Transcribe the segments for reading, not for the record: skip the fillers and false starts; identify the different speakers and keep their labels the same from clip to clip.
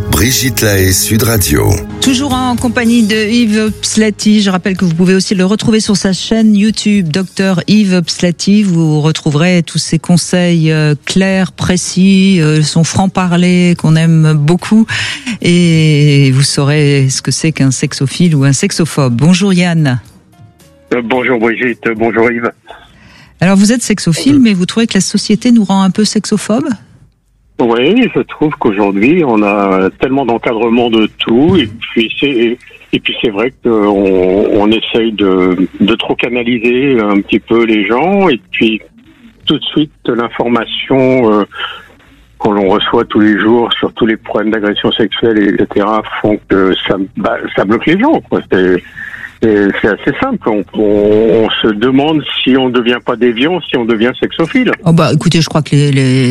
Speaker 1: Brigitte Lahaie, Sud Radio.
Speaker 2: Toujours en compagnie de Yves Pslati. Je rappelle que vous pouvez aussi le retrouver sur sa chaîne YouTube, Dr Yves Pslati. Vous retrouverez tous ses conseils clairs, précis, son franc-parler qu'on aime beaucoup. Et vous saurez ce que c'est qu'un sexophile ou un sexophobe. Bonjour Yann.
Speaker 3: Bonjour Brigitte, bonjour Yves.
Speaker 2: Alors vous êtes sexophile, mais vous trouvez que la société nous rend un peu sexophobes ?
Speaker 3: Oui, je trouve qu'aujourd'hui on a tellement d'encadrement de tout, et puis c'est vrai qu'on essaye de trop canaliser un petit peu les gens, et puis tout de suite l'information qu'on l'on reçoit tous les jours sur tous les problèmes d'agression sexuelle, etc., font que ça bloque les gens, quoi. C'est assez simple. On se demande si on ne devient pas déviant, si on devient sexophile.
Speaker 2: Oh bah, écoutez, je crois que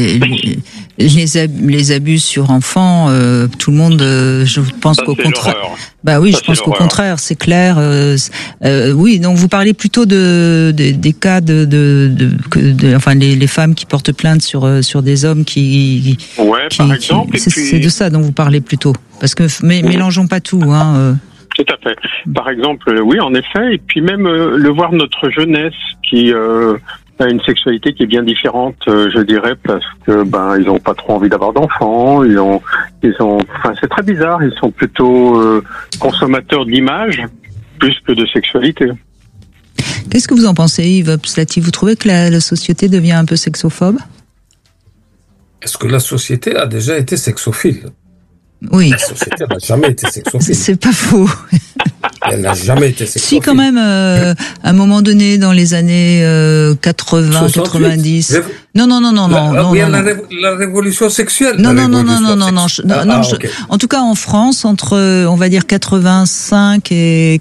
Speaker 2: les abus sur enfants, tout le monde, je pense qu'au contraire. Bah oui, je pense qu'au contraire, c'est clair. Oui, donc vous parlez plutôt des cas enfin les femmes qui portent plainte sur des hommes qui. Ouais,
Speaker 3: par exemple.
Speaker 2: C'est de ça dont vous parlez plutôt, parce que mélangeons pas tout, hein.
Speaker 3: Tout à fait. Par exemple, oui, en effet, et puis même le voir notre jeunesse qui a une sexualité qui est bien différente, je dirais, parce que ils ont pas trop envie d'avoir d'enfants, enfin c'est très bizarre, ils sont plutôt consommateurs d'images plus que de sexualité.
Speaker 2: Qu'est-ce que vous en pensez, Yves Pslati ? Vous trouvez que la société devient un peu sexophobe ?
Speaker 4: Est-ce que la société a déjà été sexophile ?
Speaker 2: Oui.
Speaker 4: La société n'a jamais été sexophile.
Speaker 2: C'est pas faux.
Speaker 4: Elle n'a jamais été sexophile.
Speaker 2: Si, quand même, à un moment donné, dans les années 80, 90. Non.
Speaker 4: La révolution sexuelle.
Speaker 2: Non. En tout cas, en France, entre, on va dire, 85 et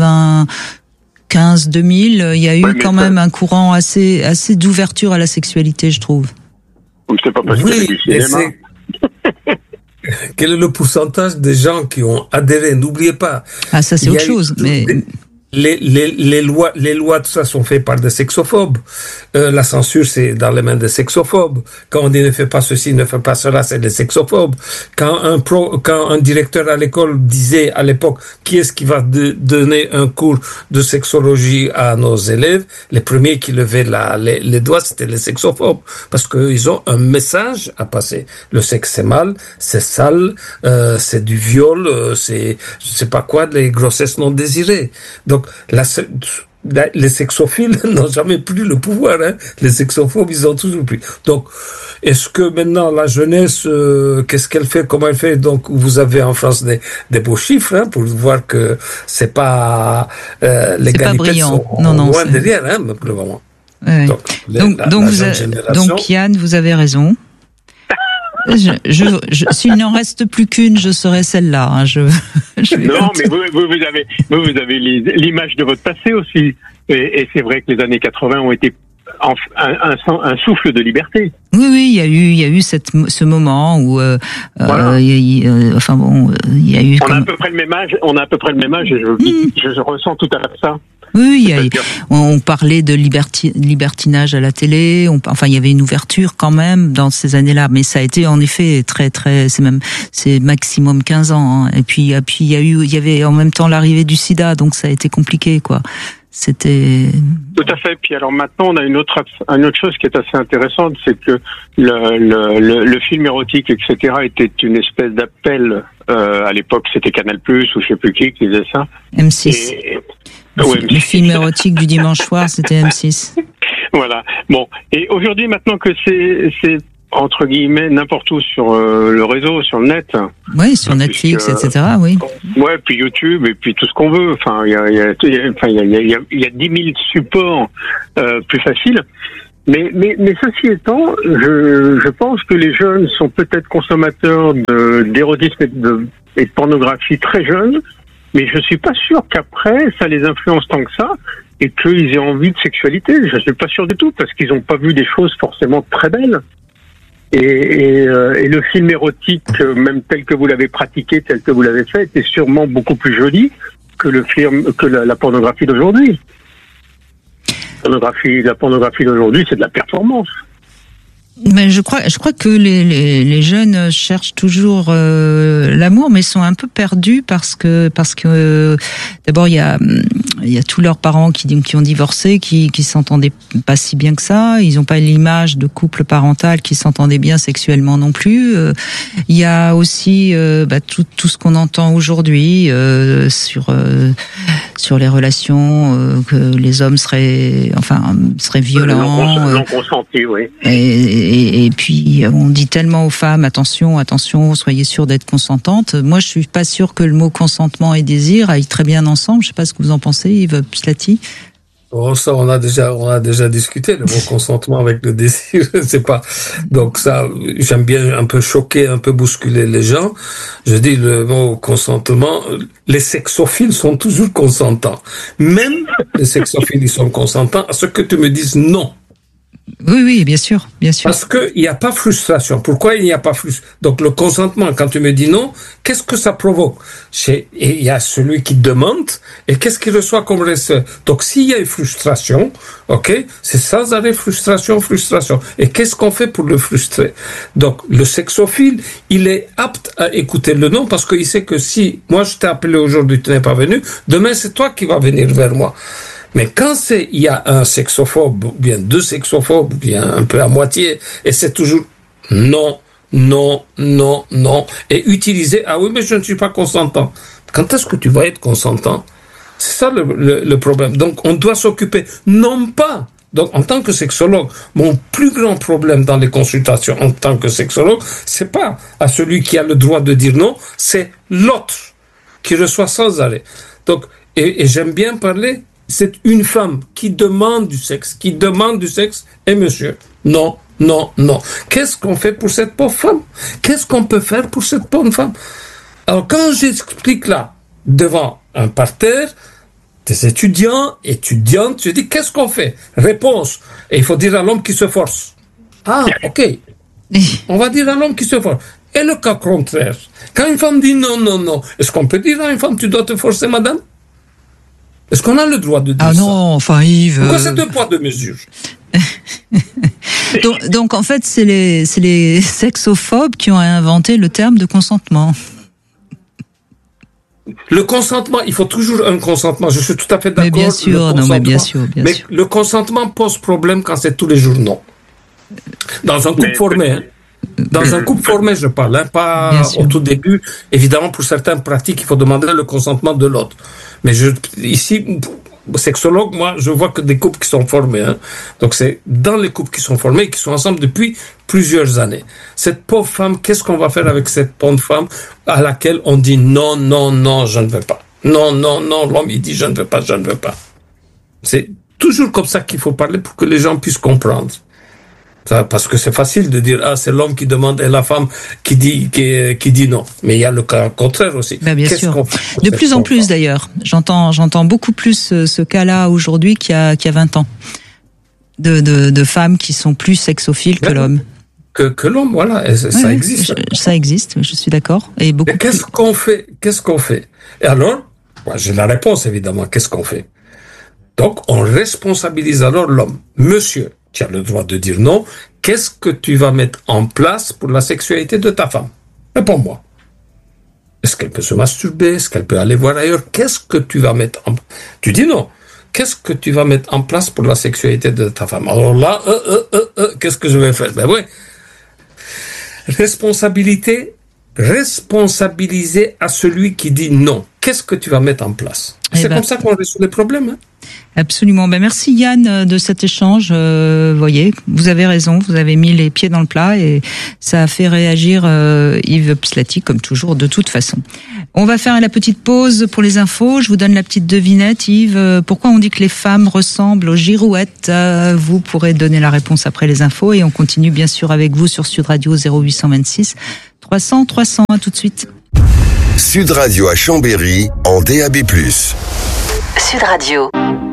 Speaker 2: 95, 2000, il y a eu quand même un courant assez d'ouverture à la sexualité, je trouve.
Speaker 3: C'est pas parce qu'il y a du cinéma.
Speaker 4: Quel est le pourcentage des gens qui ont adhéré ? N'oubliez pas.
Speaker 2: Ah, ça c'est autre chose, mais
Speaker 4: les lois, tout ça sont faites par des sexophobes. La censure, c'est dans les mains des sexophobes. Quand on dit ne fais pas ceci, ne fais pas cela, c'est des sexophobes. Quand un directeur à l'école disait à l'époque qui est-ce qui va donner un cours de sexologie à nos élèves, les premiers qui levaient les doigts, c'était les sexophobes, parce qu'ils ont un message à passer. Le sexe c'est mal, c'est sale, c'est du viol, c'est je sais pas quoi, les grossesses non désirées. Donc les sexophiles n'ont jamais plus le pouvoir, hein. Les sexophobes, ils ont toujours plus. Donc, est-ce que maintenant la jeunesse, qu'est-ce qu'elle fait, comment elle fait? Donc, vous avez en France des beaux chiffres, hein, pour voir que c'est pas les galipettes sont loin derrière, hein, pour le moment.
Speaker 2: Ouais. Donc Yann, vous avez raison. S'il n'en reste plus qu'une, je serai celle-là. Hein.
Speaker 3: Non, mais vous avez l'image de votre passé aussi. Et c'est vrai que les années 80 ont été un souffle de liberté.
Speaker 2: Oui, il y a eu ce moment où,
Speaker 3: voilà.
Speaker 2: il y a eu.
Speaker 3: On a à peu près le même âge, et je ressens tout à fait ça.
Speaker 2: Oui, on parlait de libertinage à la télé. Il y avait une ouverture quand même dans ces années-là, mais ça a été en effet c'est maximum 15 ans. Hein. Et puis il y avait en même temps l'arrivée du SIDA, donc ça a été compliqué, quoi. C'était.
Speaker 3: Tout à fait. Puis alors maintenant, on a une autre chose qui est assez intéressante, c'est que le film érotique, etc., était une espèce d'appel. À l'époque, c'était Canal+, ou je sais plus qui disait ça.
Speaker 2: M6. Le film érotique du dimanche soir, c'était M6.
Speaker 3: Voilà. Bon. Et aujourd'hui, maintenant que c'est entre guillemets n'importe où sur le réseau, sur le net.
Speaker 2: Oui, sur Netflix, etc. Oui.
Speaker 3: Ouais, puis YouTube et puis tout ce qu'on veut. Enfin, il y a 10 000 supports plus faciles. Mais ceci étant, je pense que les jeunes sont peut-être consommateurs d'érotisme et de pornographie très jeunes, mais je suis pas sûr qu'après ça les influence tant que ça et qu'ils aient envie de sexualité. Je suis pas sûr du tout parce qu'ils n'ont pas vu des choses forcément très belles. Et le film érotique, même tel que vous l'avez pratiqué, tel que vous l'avez fait, est sûrement beaucoup plus joli que la pornographie d'aujourd'hui. La pornographie d'aujourd'hui, c'est de la performance.
Speaker 2: Mais je crois que les jeunes cherchent toujours l'amour, mais sont un peu perdus parce que d'abord il y a tous leurs parents qui ont divorcé, qui s'entendaient pas si bien que ça. Ils n'ont pas l'image de couple parental qui s'entendait bien sexuellement non plus. Il y a aussi tout ce qu'on entend aujourd'hui sur les relations, que les hommes seraient violents,
Speaker 3: non consentis, oui.
Speaker 2: Et puis on dit tellement aux femmes attention, soyez sûres d'être consentantes. Moi, je suis pas sûre que le mot consentement et désir aillent très bien ensemble. Je sais pas ce que vous en pensez, Yves Pslati.
Speaker 4: Oh, ça, on a déjà discuté, le mot consentement avec le désir, c'est pas. Donc ça, j'aime bien un peu choquer, un peu bousculer les gens. Je dis le mot consentement, les sexophiles sont toujours consentants. Même les sexophiles, ils sont consentants à ce que tu me dises non.
Speaker 2: Oui, bien sûr.
Speaker 4: Parce que il n'y a pas frustration. Pourquoi il n'y a pas frustration? Donc, le consentement, quand tu me dis non, qu'est-ce que ça provoque? Et il y a celui qui demande, et qu'est-ce qu'il reçoit comme reste? Donc, s'il y a une frustration, ok, c'est sans arrêt frustration. Et qu'est-ce qu'on fait pour le frustrer? Donc, le sexophile, il est apte à écouter le non, parce qu'il sait que si moi je t'ai appelé aujourd'hui, tu n'es pas venu, demain c'est toi qui vas venir vers moi. Mais quand il y a un sexophobe, ou bien deux sexophobes, ou bien un peu à moitié, et c'est toujours non, et utiliser, ah oui, mais je ne suis pas consentant. Quand est-ce que tu vas être consentant? C'est ça le problème. Donc, on doit s'occuper, non pas. Donc, en tant que sexologue, mon plus grand problème dans les consultations en tant que sexologue, c'est pas à celui qui a le droit de dire non, c'est l'autre qui reçoit sans arrêt. Donc, et j'aime bien parler. C'est une femme qui demande du sexe, et monsieur, non. Qu'est-ce qu'on fait pour cette pauvre femme? Qu'est-ce qu'on peut faire pour cette pauvre femme? Alors, quand j'explique là, devant un parterre, des étudiantes, je dis, qu'est-ce qu'on fait? Réponse. Et il faut dire à l'homme qui se force. Ah, ok. On va dire à l'homme qui se force. Et le cas contraire. Quand une femme dit non, est-ce qu'on peut dire à une femme, tu dois te forcer, madame? Est-ce qu'on a le droit de dire ça?
Speaker 2: Ah non, enfin Yves...
Speaker 4: Pourquoi c'est 2 poids 2 mesures?
Speaker 2: donc en fait, c'est les sexophobes qui ont inventé le terme de consentement.
Speaker 4: Le consentement, il faut toujours un consentement. Je suis tout à fait d'accord.
Speaker 2: Mais bien sûr, bien sûr.
Speaker 4: Le consentement pose problème quand c'est tous les jours non. Dans un couple formé, Dans un couple formé, je parle, pas au tout début. Évidemment, pour certaines pratiques, il faut demander le consentement de l'autre. Mais ici, sexologue, moi, je vois que des couples qui sont formés. Donc, c'est dans les couples qui sont formés, qui sont ensemble depuis plusieurs années. Cette pauvre femme, qu'est-ce qu'on va faire avec cette pauvre femme à laquelle on dit non, je ne veux pas. Non, l'homme, il dit je ne veux pas. C'est toujours comme ça qu'il faut parler pour que les gens puissent comprendre. Ça, parce que c'est facile de dire c'est l'homme qui demande et la femme qui dit non. Mais il y a le cas contraire aussi.
Speaker 2: Ben bien sûr. De plus en plus d'ailleurs. J'entends beaucoup plus ce cas-là aujourd'hui qu'il y a 20 ans. De femmes qui sont plus sexophiles que l'homme.
Speaker 4: Que l'homme, voilà, ça existe.
Speaker 2: Ça existe, je suis d'accord. Et beaucoup.
Speaker 4: Qu'est-ce qu'on fait? Et alors, moi, j'ai la réponse évidemment. Qu'est-ce qu'on fait? Donc, on responsabilise alors l'homme. Monsieur, tu as le droit de dire non. Qu'est-ce que tu vas mettre en place pour la sexualité de ta femme? Réponds-moi. Est-ce qu'elle peut se masturber? Est-ce qu'elle peut aller voir ailleurs? Qu'est-ce que tu vas mettre en place? Tu dis non. Qu'est-ce que tu vas mettre en place pour la sexualité de ta femme? Alors là, qu'est-ce que je vais faire? Ben oui. Responsabiliser à celui qui dit non. Qu'est-ce que tu vas mettre en place? C'est comme ça qu'on résout les problèmes.
Speaker 2: Absolument. Merci Yann de cet échange. Voyez, vous avez raison, vous avez mis les pieds dans le plat et ça a fait réagir Yves Pslati comme toujours de toute façon. On va faire la petite pause pour les infos. Je vous donne la petite devinette, Yves. Pourquoi on dit que les femmes ressemblent aux girouettes? Vous pourrez donner la réponse après les infos et on continue bien sûr avec vous sur Sud Radio 0826 300 300. À tout de suite.
Speaker 1: Sud Radio à Chambéry en DAB+.
Speaker 5: Sud Radio.